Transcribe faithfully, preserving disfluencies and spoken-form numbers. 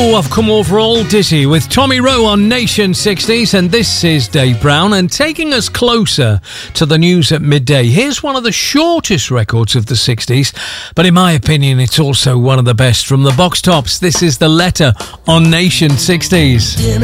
Oh, I've come over all dizzy with Tommy Rowe on Nation sixties, and this is Dave Brown, and taking us closer to the news at midday. Here's one of the shortest records of the sixties, but in my opinion, it's also one of the best from the Box Tops. This is The Letter on Nation sixties.